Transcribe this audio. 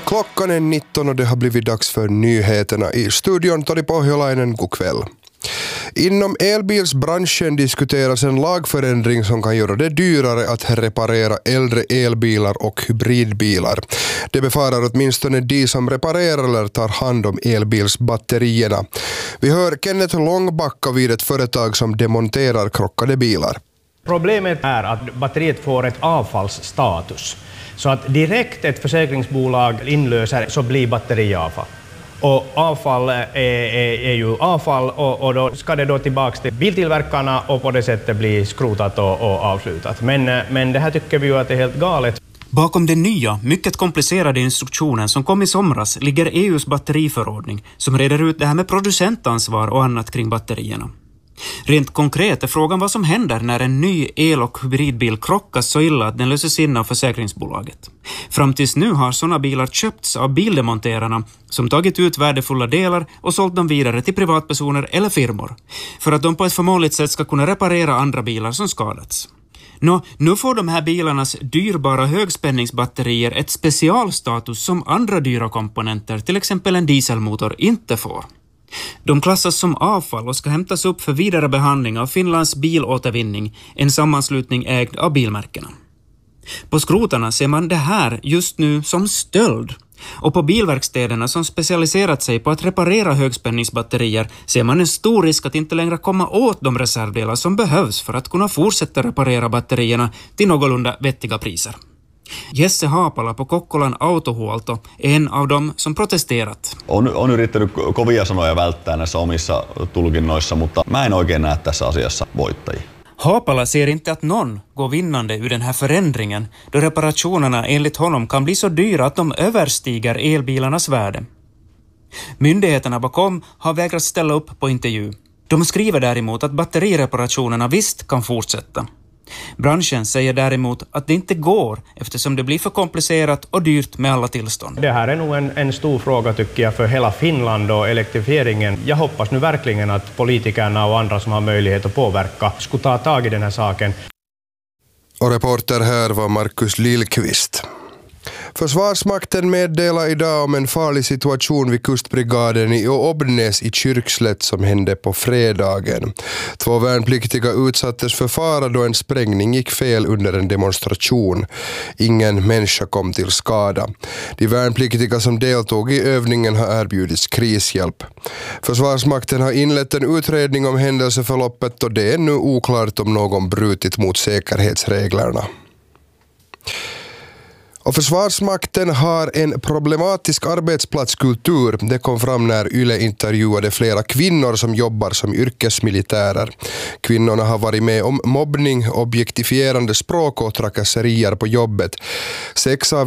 Klockan är 19 och det har blivit dags för nyheterna. I studion Toni Pohjolainen, god kväll. Inom elbilsbranschen diskuteras en lagförändring som kan göra det dyrare att reparera äldre elbilar och hybridbilar. Det befarar åtminstone de som reparerar eller tar hand om elbilsbatterierna. Vi hör Kenneth Långbacka vid ett företag som demonterar krockade bilar. Problemet är att batteriet får ett avfallsstatus. Så att direkt ett försäkringsbolag inlöser så blir batteriavfall. Och avfall är ju avfall och då ska det då tillbaka till biltillverkarna och på det sättet bli skrotat och avslutat. Men det här tycker vi ju att det är helt galet. Bakom den nya, mycket komplicerade instruktionen som kom i somras ligger EUs batteriförordning som reder ut det här med producentansvar och annat kring batterierna. Rent konkret är frågan vad som händer när en ny el- och hybridbil krockas så illa att den löses in av försäkringsbolaget. Fram tills nu har sådana bilar köpts av bildemonterarna som tagit ut värdefulla delar och sålt dem vidare till privatpersoner eller firmor för att de på ett förmånligt sätt ska kunna reparera andra bilar som skadats. Nu får de här bilarnas dyrbara högspänningsbatterier ett specialstatus som andra dyra komponenter, till exempel en dieselmotor, inte får. De klassas som avfall och ska hämtas upp för vidare behandling av Finlands bilåtervinning, en sammanslutning ägd av bilmärkena. På skrotarna ser man det här just nu som stöld. Och på bilverkstäderna som specialiserat sig på att reparera högspänningsbatterier ser man en stor risk att inte längre komma åt de reservdelar som behövs för att kunna fortsätta reparera batterierna till någorlunda vettiga priser. Jesse Haapala på Kokkolan autohuolto är en av dem som protesterat. On yrittänyt kovia sanoja välttää näissä omissa tulkinnoissa, mutta mä en oikein näe tässä asiassa voittajia. Haapala ser inte att någon går vinnande ur den här förändringen då reparationerna enligt honom kan bli så dyra att de överstiger elbilarnas värde. Myndigheterna bakom har vägrat ställa upp på intervju. De skriver däremot att batterireparationerna visst kan fortsätta. Branschen säger däremot att det inte går eftersom det blir för komplicerat och dyrt med alla tillstånd. Det här är nog en stor fråga tycker jag för hela Finland och elektrifieringen. Jag hoppas nu verkligen att politikerna och andra som har möjlighet att påverka skulle ta tag i den här saken. Och reporter här var Markus Lillqvist. Försvarsmakten meddelar idag om en farlig situation vid kustbrigaden i Obnäs i Kyrkslätt som hände på fredagen. 2 värnpliktiga utsattes för fara då en sprängning gick fel under en demonstration. Ingen människa kom till skada. De värnpliktiga som deltog i övningen har erbjudits krishjälp. Försvarsmakten har inlett en utredning om händelseförloppet och det är nu oklart om någon brutit mot säkerhetsreglerna. Och Försvarsmakten har en problematisk arbetsplatskultur. Det kom fram när YLE intervjuade flera kvinnor som jobbar som yrkesmilitärer. Kvinnorna har varit med om mobbning, objektifierande språk och trakasserier på jobbet. 6 av